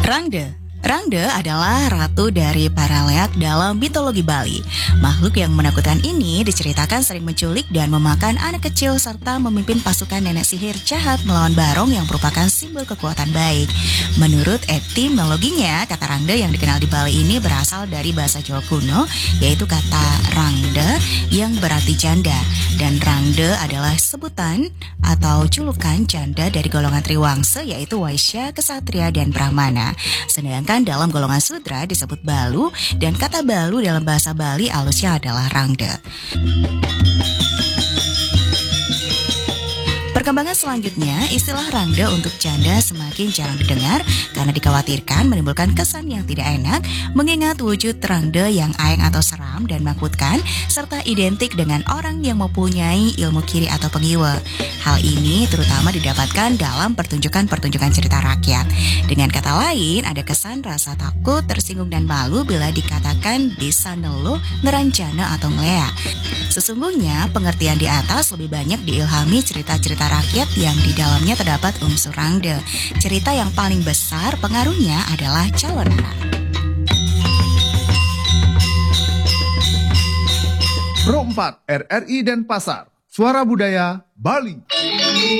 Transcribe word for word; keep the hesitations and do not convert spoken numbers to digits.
Rangde. Rangde adalah ratu dari para leak dalam mitologi Bali. Makhluk yang menakutkan ini diceritakan sering menculik dan memakan anak kecil serta memimpin pasukan nenek sihir jahat melawan Barong yang merupakan simbol kekuatan baik. Menurut etimologinya, kata Rangde yang dikenal di Bali ini berasal dari bahasa Jawa kuno, yaitu kata Rangde yang berarti janda. Dan Rangde adalah sebutan atau julukan janda dari golongan Triwangsa, yaitu Waisya, Kesatria, dan Brahmana. Sedangkan dalam golongan Sudra disebut Balu, dan kata Balu dalam bahasa Bali alusnya adalah Rangde. Perkembangan selanjutnya, istilah Rangde untuk janda semakin jarang didengar karena dikhawatirkan menimbulkan kesan yang tidak enak mengingat wujud Rangde yang aeng atau seram dan menakutkan serta identik dengan orang yang mempunyai ilmu kiri atau pengiwa. Hal ini terutama didapatkan dalam pertunjukan-pertunjukan cerita rakyat. Dengan kata lain, ada kesan rasa takut, tersinggung dan malu bila dikatakan bisa nelo, neranjana atau ngelea. Sesungguhnya pengertian di atas lebih banyak diilhami cerita-cerita rakyat yang di dalamnya terdapat unsur Rangde. Cerita yang paling besar pengaruhnya adalah Calonara. Pro empat R R I Denpasar, Suara Budaya Bali.